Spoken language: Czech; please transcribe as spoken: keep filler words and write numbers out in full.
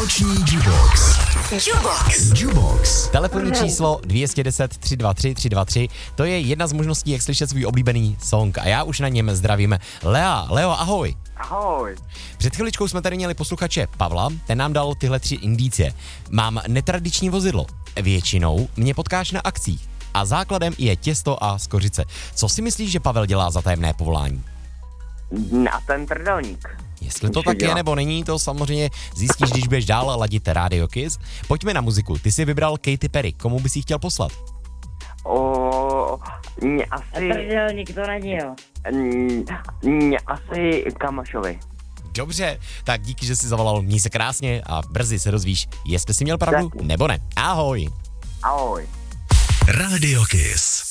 Noční Jukebox. Jukebox. Jukebox. Telefonní číslo dvě deset tři dva tři tři dva tři, to je jedna z možností, jak slyšet svůj oblíbený song a já už na něm zdravím Lea. Leo, ahoj. Ahoj. Před chviličkou jsme tady měli posluchače Pavla, ten nám dal tyhle tři indicie. Mám netradiční vozidlo, většinou mě potkáš na akcích a základem je těsto a skořice. Co si myslíš, že Pavel dělá za tajemné povolání? A ten trdelník. Jestli to Už tak dělá. je nebo není, to samozřejmě zjistíš, když budeš dál ladit Radio Kiss. Pojďme na muziku. Ty jsi vybral Katy Perry. Komu bys ji chtěl poslat? O, mě asi, Trdelník to není, jo. mě asi Kamašovi. Dobře, tak díky, že jsi zavolal. Měj se krásně a brzy se dozvíš, jestli jsi měl pravdu Děkuji. nebo ne. Ahoj. Ahoj. Radio Kiss.